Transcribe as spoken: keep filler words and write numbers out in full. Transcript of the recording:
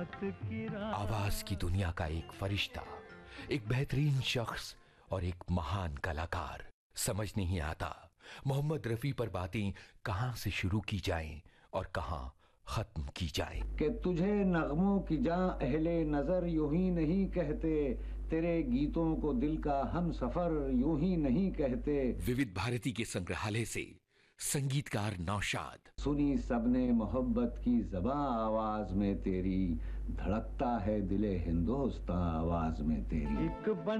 आवाज की दुनिया का एक फरिश्ता, एक बेहतरीन शख्स और एक महान कलाकार। समझ नहीं आता मोहम्मद रफी पर बातें कहां से शुरू की जाएं और कहां खत्म की जाएं। कि तुझे नगमों की जां अहले नजर यूं ही नहीं कहते, तेरे गीतों को दिल का हम सफर यूं ही नहीं कहते। विविध भारती के संग्रहालय से संगीतकार नौशाद। सुनी सबने मोहब्बत की ज़बां आवाज में तेरी, धड़कता है दिले हिंदुस्तां आवाज में तेरी।